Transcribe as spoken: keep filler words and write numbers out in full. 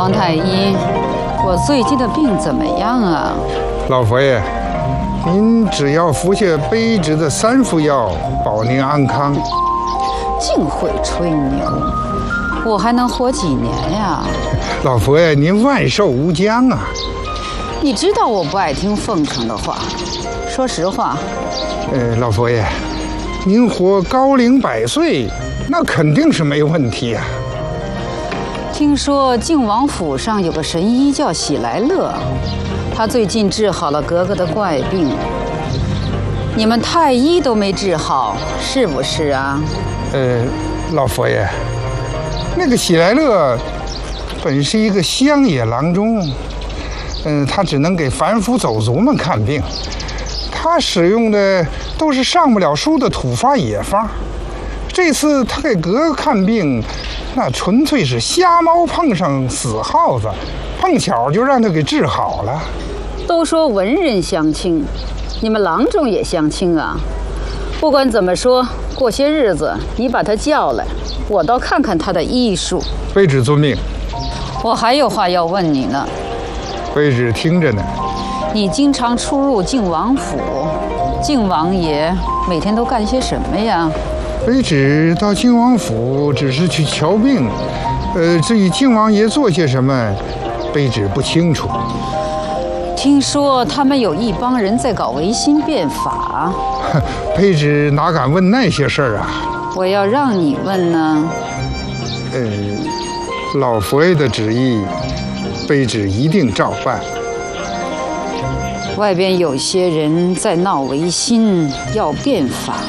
王太医，我最近的病怎么样啊？ 老佛爷，您只要服下卑职的三副药，保您安康。 净会吹牛，我还能活几年呀？ 老佛爷，您万寿无疆啊！ 你知道我不爱听奉承的话，说实话。 呃，老佛爷，您活高龄百岁，那肯定是没问题呀、啊。 听说靖王府上有个神医叫喜来乐，他最近治好了格格的怪病，你们太医都没治好，是不是啊？ 呃，老佛爷，那个喜来乐本是一个乡野郎中，嗯、呃，他只能给凡夫走卒们看病，他使用的都是上不了书的土法野方。这次他给格格看病，那纯粹是瞎猫碰上死耗子，碰巧就让他给治好了。 都说文人相轻，你们郎中也相轻啊。不管怎么说，过些日子你把他叫来，我倒看看他的医术。 卑职遵命。 我还有话要问你呢。 卑职听着呢。 你经常出入靖王府，靖王爷每天都干些什么呀？ 卑职到靖王府只是去瞧病，呃，至于靖王爷做些什么，卑职不清楚。 听说他们有一帮人在搞维新变法， 卑职哪敢问那些事儿啊？ 我要让你问呢。 呃，老佛爷的旨意，卑职一定照办。 外边有些人在闹维新，要变法。